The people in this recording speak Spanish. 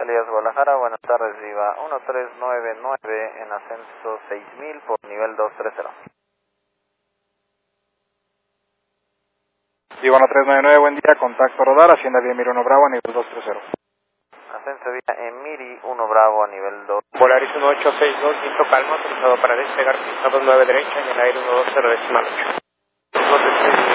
Elías Guadalajara, buenas tardes, Viva 1399 en ascenso 6000 por nivel 230. Viva 1399, buen día, contacto rodar, Hacienda Vía Emiri 1 Bravo a nivel 230. Ascenso Vía Emiri 1 Bravo a nivel 2. Volaris 1862, viento calma, autorizado para despegar, pista 29 derecha, en el aire 120 decimal 8.